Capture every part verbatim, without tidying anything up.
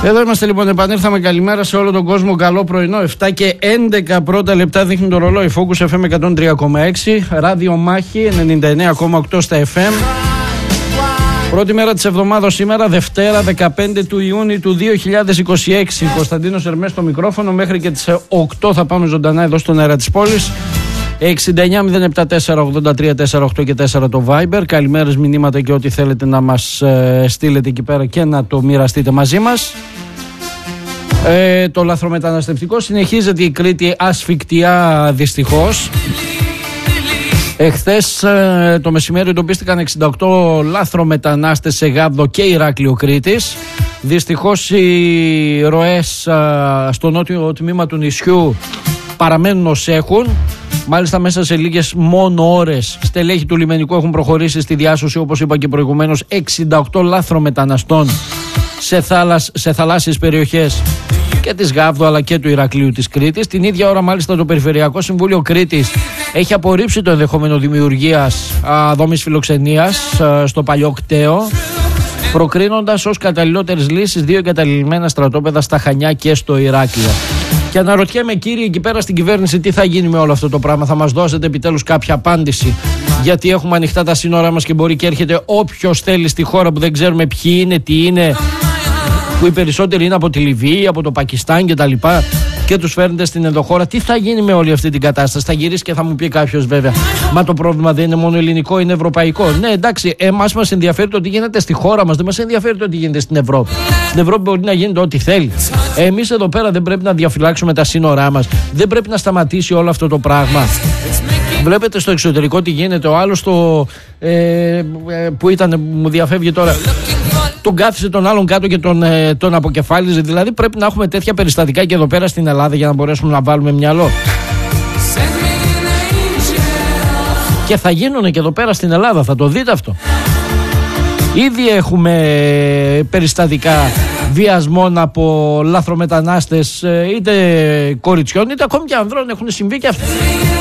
Εδώ είμαστε λοιπόν, επανήλθαμε. Καλημέρα σε όλο τον κόσμο. Καλό πρωινό. εφτά και έντεκα πρώτα λεπτά δείχνει το ρολόι. Focus εφ εμ εκατόν τρία κόμμα έξι. Ράδιο Μάχη ενενήντα εννέα κόμμα οκτώ στα εφ εμ. Πρώτη μέρα της εβδομάδας σήμερα, Δευτέρα δεκαπέντε του Ιούνιου του δύο χιλιάδες είκοσι έξι. Κωνσταντίνος Ερμές στο μικρόφωνο. Μέχρι και τις οκτώ θα πάμε ζωντανά εδώ στον αέρα της πόλης. εξήντα εννέα μηδέν επτά τέσσερα ογδόντα τρία σαράντα οκτώ και τέσσερα το Viber. Καλημέρες, μηνύματα και ό,τι θέλετε να μας ε, στείλετε εκεί πέρα και να το μοιραστείτε μαζί μας. Ε, το λαθρομεταναστευτικό συνεχίζεται, η Κρήτη ασφικτιά δυστυχώς. Εχθές ε, το μεσημέρι εντοπίστηκαν εξήντα οκτώ λάθρομετανάστες σε Γάβδο και Ηράκλειο Κρήτης. Δυστυχώς οι ροές ε, στο νότιο τμήμα του νησιού παραμένουν ως έχουν. Μάλιστα μέσα σε λίγες μόνο ώρες στελέχη του λιμενικού έχουν προχωρήσει στη διάσωση, όπως είπα και προηγουμένως, εξήντα οκτώ λάθρομεταναστών σε, θάλασ, σε θαλάσσιες περιοχές και της Γάβδο αλλά και του Ηρακλείου της Κρήτης. Την ίδια ώρα μάλιστα το Περιφερειακό Συμβούλιο Κρήτης έχει απορρίψει το ενδεχόμενο δημιουργίας α, δόμης φιλοξενίας α, στο παλιό κτέο, προκρίνοντας ως καταλληλότερες λύσεις δύο εγκαταλειμμένα στρατόπεδα στα Χανιά και στο Ηράκλειο. Και αναρωτιέμαι, κύριοι, εκεί πέρα στην κυβέρνηση, τι θα γίνει με όλο αυτό το πράγμα? Θα μας δώσετε επιτέλους κάποια απάντηση? Γιατί έχουμε ανοιχτά τα σύνορά μας και μπορεί και έρχεται όποιος θέλει στη χώρα που δεν ξέρουμε ποιοι είναι, τι είναι, που οι περισσότεροι είναι από τη Λιβύη, από το Πακιστάν κτλ. Και τους φέρνετε στην ενδοχώρα. Τι θα γίνει με όλη αυτή την κατάσταση? Θα γυρίσει και θα μου πει κάποιος, βέβαια, μα το πρόβλημα δεν είναι μόνο ελληνικό, είναι ευρωπαϊκό. Ναι, εντάξει, εμάς μας ενδιαφέρει το τι γίνεται στη χώρα μας, δεν μας ενδιαφέρει το τι γίνεται στην Ευρώπη. Στην Ευρώπη μπορεί να γίνεται ό,τι θέλει. Εμείς εδώ πέρα δεν πρέπει να διαφυλάξουμε τα σύνορά μας, δεν πρέπει να σταματήσει όλο αυτό το πράγμα. Βλέπετε στο εξωτερικό τι γίνεται. Ο άλλος το, ε, ε, που ήταν, μου διαφεύγει τώρα, τον κάθισε τον άλλον κάτω και τον, ε, τον αποκεφάλιζε. Δηλαδή πρέπει να έχουμε τέτοια περιστατικά και εδώ πέρα στην Ελλάδα για να μπορέσουμε να βάλουμε μυαλό. Και θα γίνουν και εδώ πέρα στην Ελλάδα, θα το δείτε αυτό. Ήδη έχουμε περιστατικά βιασμών από λαθρομετανάστες, είτε κοριτσιών είτε ακόμη και ανδρών, έχουν συμβεί και αυτά.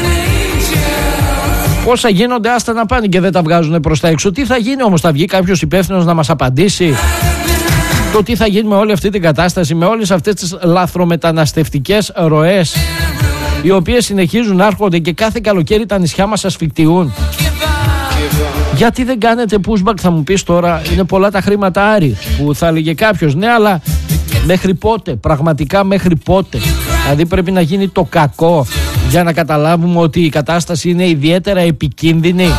Όσα γίνονται, άστα να πάνε και δεν τα βγάζουν προς τα έξω. Τι θα γίνει όμως? Θα βγει κάποιος υπεύθυνος να μας απαντήσει το τι θα γίνει με όλη αυτή την κατάσταση, με όλες αυτές τις λαθρομεταναστευτικές ροές, οι οποίες συνεχίζουν να έρχονται και κάθε καλοκαίρι τα νησιά μας ασφικτιούν? Γιατί δεν κάνετε pushback, θα μου πεις τώρα? Είναι πολλά τα χρήματα, Άρη, που θα έλεγε κάποιος. Ναι, αλλά μέχρι πότε? Πραγματικά μέχρι πότε? Δηλαδή πρέπει να γίνει το κακό για να καταλάβουμε ότι η κατάσταση είναι ιδιαίτερα επικίνδυνη?